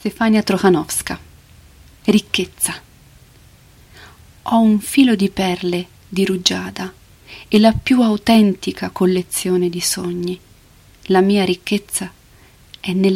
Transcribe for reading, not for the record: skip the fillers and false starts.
Stefania Trochanowska. Ricchezza. Ho un filo di perle di rugiada e la più autentica collezione di sogni. La mia ricchezza è nella